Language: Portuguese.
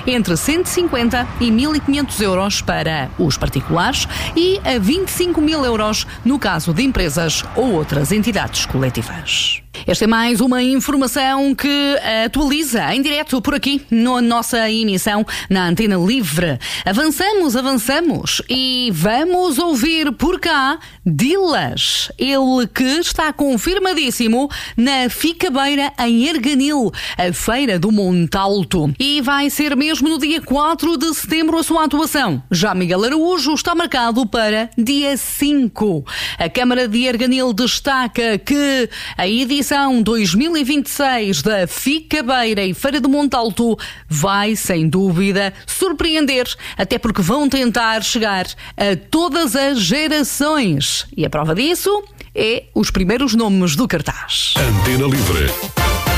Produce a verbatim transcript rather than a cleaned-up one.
entre cento e cinquenta e mil e quinhentos euros para os particulares e a vinte e cinco mil euros no caso de empresas ou outras entidades coletivas. Esta é mais uma informação que atualiza em direto por aqui na nossa emissão na Antena Livre. Avançamos, avançamos e vamos ouvir por cá Dilas, ele que está confirmadíssimo na Ficabeira em Erganil, a Feira do Monte Alto. E vai ser mesmo no dia quatro de setembro a sua atuação. Já Miguel Araújo está marcado para dia cinco. A Câmara de Erganil destaca que a edição dois mil e vinte e seis da Ficabeira e Feira do Monte Alto vai, sem dúvida, surpreender, até porque vão tentar chegar a todas as gerações. E a prova disso é os primeiros nomes do cartaz. Antena Livre.